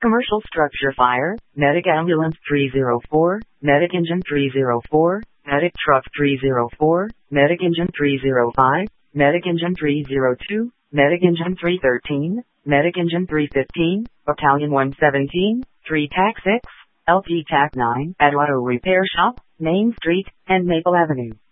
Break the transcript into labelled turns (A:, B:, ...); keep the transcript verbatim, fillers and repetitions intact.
A: Commercial Structure Fire, Medic Ambulance three oh four, Medic Engine three oh four, Medic Truck three oh four, Medic Engine three oh five, Medic Engine three oh two, Medic Engine three thirteen, Medic Engine three fifteen, Battalion one seventeen, three T A C six, L P T A C nine, at Auto Repair Shop, Main Street, and Maple Avenue.